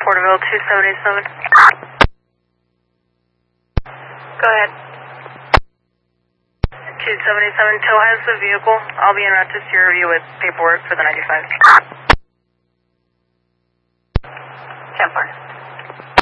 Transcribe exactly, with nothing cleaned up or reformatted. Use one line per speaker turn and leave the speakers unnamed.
Porterville two seventy-seven. Go ahead. two seventy-seven, tow has the vehicle. I'll be en route to Sierra View with paperwork for the ninety-five. ten four.